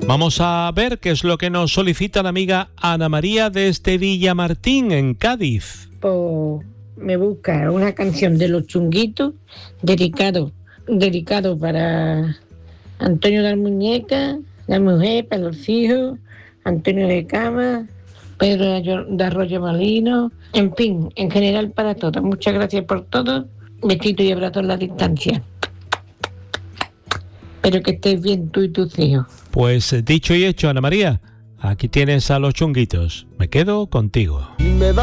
Vamos a ver qué es lo que nos solicita la amiga Ana María desde Villamartín, en Cádiz. Pues me busca una canción de Los Chunguitos, dedicado para Antonio de la Muñeca, la mujer, para los hijos, Antonio de Cama, Pedro de Arroyo Molino, en fin, en general para todos. Muchas gracias por todo. Besito y abrazo en la distancia. Espero que estés bien tú y tus hijos. Pues dicho y hecho, Ana María, aquí tienes a Los Chunguitos. Me quedo contigo.